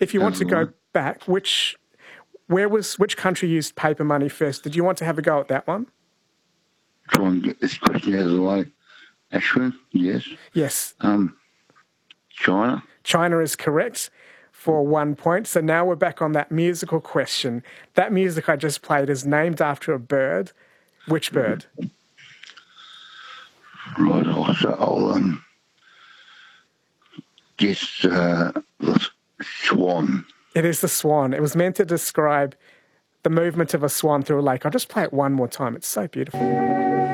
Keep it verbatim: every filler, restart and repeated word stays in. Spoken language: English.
if you want That's to the go one. back, which where was which country used paper money first? Did you want to have a go at that one? Try and get this question out of the way. Ashwin, yes. Yes, Um, China. China is correct for one point. So now we're back on that musical question. That music I just played is named after a bird. Which bird? Right, I'll, so I'll um, guess uh, the swan. It is the swan. It was meant to describe the movement of a swan through a lake. I'll just play it one more time. It's so beautiful.